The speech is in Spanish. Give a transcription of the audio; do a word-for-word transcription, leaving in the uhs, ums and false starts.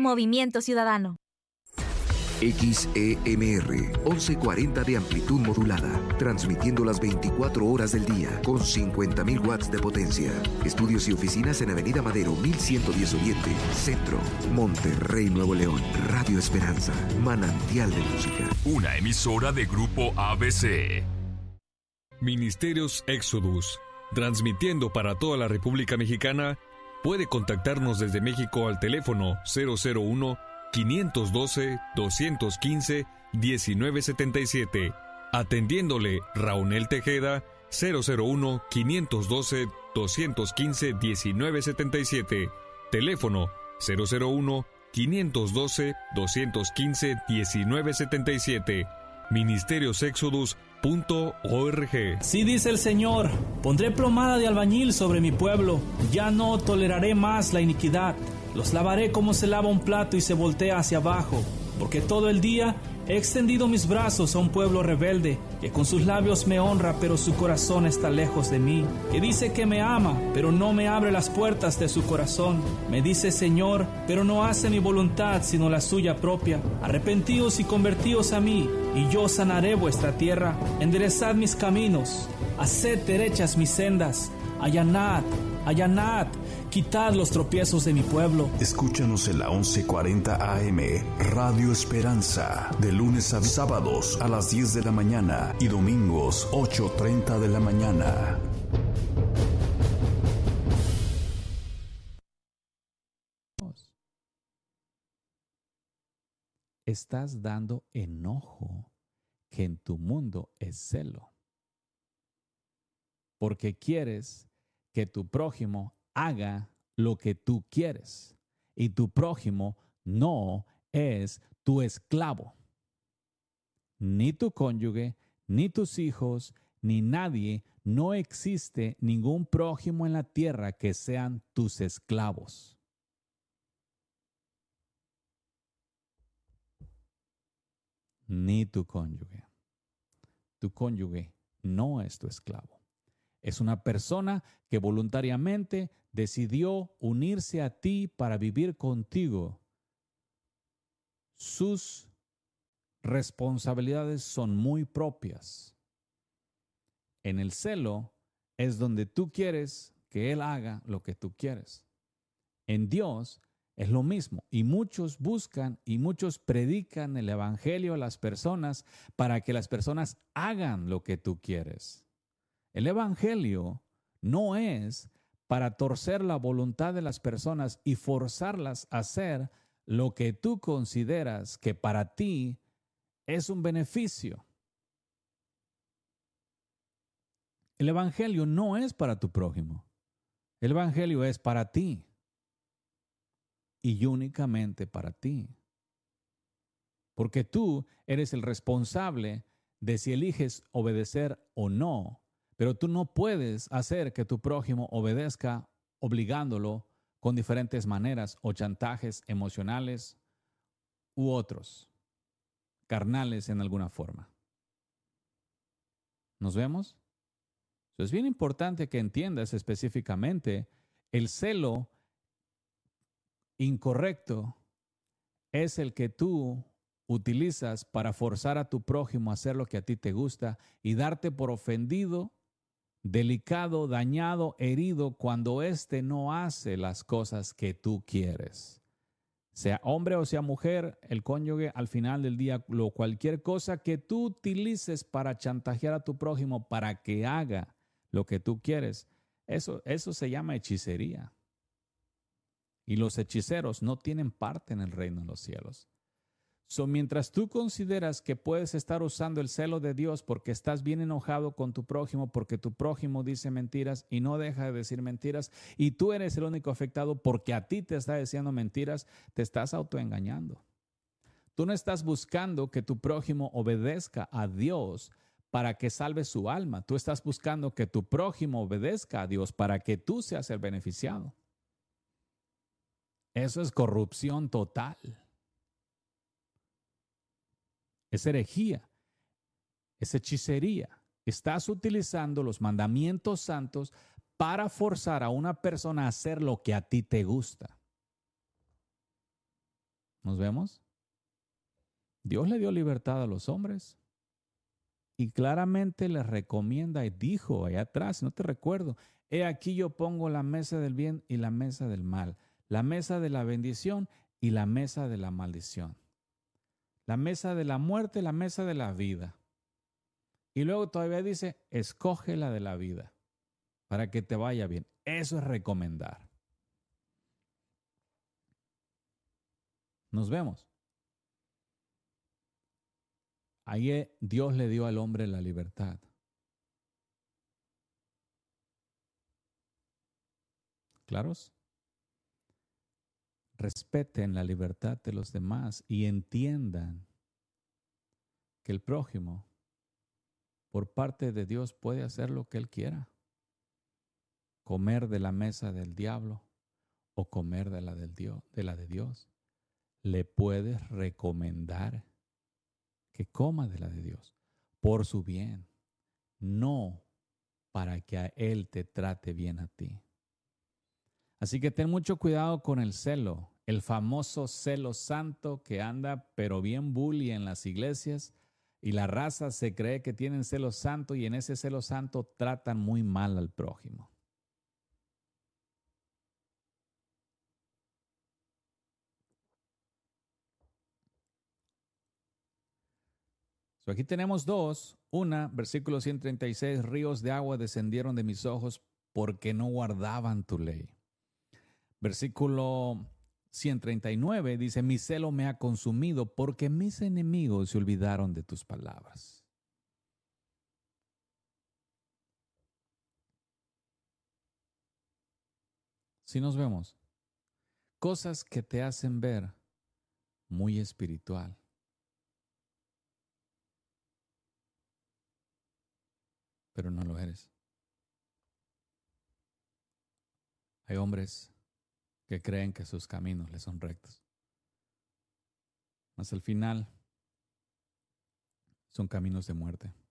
Movimiento Ciudadano. X E M R, once cuarenta de amplitud modulada, transmitiendo las veinticuatro horas del día con cincuenta mil watts de potencia. Estudios y oficinas en Avenida Madero mil ciento diez Oriente, Centro, Monterrey, Nuevo León. Radio Esperanza, manantial de música. Una emisora de Grupo A B C. Ministerios Exodus, transmitiendo para toda la República Mexicana. Puede contactarnos desde México al teléfono cero cero uno, quinientos doce, doscientos quince, diecinueve setenta y siete. Atendiéndole Raúl Tejeda, cero cero uno, quinientos doce, doscientos quince, diecinueve setenta y siete. Teléfono cero cero uno, quinientos doce, doscientos quince, diecinueve setenta y siete. ministerios exodus punto org. Sí, dice el Señor, pondré plomada de albañil sobre mi pueblo, ya no toleraré más la iniquidad. Los lavaré como se lava un plato y se voltea hacia abajo, porque todo el día he extendido mis brazos a un pueblo rebelde, que con sus labios me honra, pero su corazón está lejos de mí, que dice que me ama, pero no me abre las puertas de su corazón. Me dice Señor, pero no hace mi voluntad, sino la suya propia. Arrepentíos y convertíos a mí, y yo sanaré vuestra tierra. Enderezad mis caminos, haced derechas mis sendas, allanad, allanad, quitad los tropiezos de mi pueblo. Escúchanos en la once cuarenta A M, Radio Esperanza, de lunes a sábados a las diez de la mañana y domingos ocho treinta de la mañana. Estás dando enojo, que en tu mundo es celo, porque quieres que tu prójimo haga lo que tú quieres, y tu prójimo no es tu esclavo. Ni tu cónyuge, ni tus hijos, ni nadie, no existe ningún prójimo en la tierra que sean tus esclavos. Ni tu cónyuge. Tu cónyuge no es tu esclavo. Es una persona que voluntariamente decidió unirse a ti para vivir contigo. Sus responsabilidades son muy propias. En el celo es donde tú quieres que Él haga lo que tú quieres. En Dios es lo mismo, y muchos buscan y muchos predican el evangelio a las personas para que las personas hagan lo que tú quieres. El evangelio no es para torcer la voluntad de las personas y forzarlas a hacer lo que tú consideras que para ti es un beneficio. El evangelio no es para tu prójimo. El evangelio es para ti. Y únicamente para ti. Porque tú eres el responsable de si eliges obedecer o no. Pero tú no puedes hacer que tu prójimo obedezca obligándolo con diferentes maneras o chantajes emocionales u otros, carnales en alguna forma. ¿Nos vemos? Es bien importante que entiendas específicamente el celo incorrecto es el que tú utilizas para forzar a tu prójimo a hacer lo que a ti te gusta y darte por ofendido, delicado, dañado, herido cuando éste no hace las cosas que tú quieres. Sea hombre o sea mujer, el cónyuge, al final del día, lo, cualquier cosa que tú utilices para chantajear a tu prójimo para que haga lo que tú quieres, eso, eso se llama hechicería. Y los hechiceros no tienen parte en el reino de los cielos. So, mientras tú consideras que puedes estar usando el celo de Dios porque estás bien enojado con tu prójimo, porque tu prójimo dice mentiras y no deja de decir mentiras, y tú eres el único afectado porque a ti te está diciendo mentiras, te estás autoengañando. Tú no estás buscando que tu prójimo obedezca a Dios para que salve su alma. Tú estás buscando que tu prójimo obedezca a Dios para que tú seas el beneficiado. Eso es corrupción total. Es herejía, es hechicería. Estás utilizando los mandamientos santos para forzar a una persona a hacer lo que a ti te gusta. ¿Nos vemos? Dios le dio libertad a los hombres y claramente les recomienda y dijo allá atrás, no te recuerdo, he aquí yo pongo la mesa del bien y la mesa del mal, la mesa de la bendición y la mesa de la maldición, la mesa de la muerte, la mesa de la vida. Y luego todavía dice, escoge la de la vida para que te vaya bien. Eso es recomendar. Nos vemos. Ahí Dios le dio al hombre la libertad. ¿Claros? Respeten la libertad de los demás y entiendan que el prójimo, por parte de Dios, puede hacer lo que él quiera. Comer de la mesa del diablo o comer de la, del Dios, de la de Dios. Le puedes recomendar que coma de la de Dios por su bien, no para que a Él te trate bien a ti. Así que ten mucho cuidado con el celo, el famoso celo santo que anda pero bien bully en las iglesias y la raza se cree que tienen celo santo y en ese celo santo tratan muy mal al prójimo. So aquí tenemos dos. Una, versículo ciento treinta y seis, ríos de agua descendieron de mis ojos porque no guardaban tu ley. Versículo ciento treinta y nueve dice, mi celo me ha consumido porque mis enemigos se olvidaron de tus palabras. Si nos vemos, cosas que te hacen ver muy espiritual. Pero no lo eres. Hay hombres que creen que sus caminos les son rectos. Mas al final son caminos de muerte.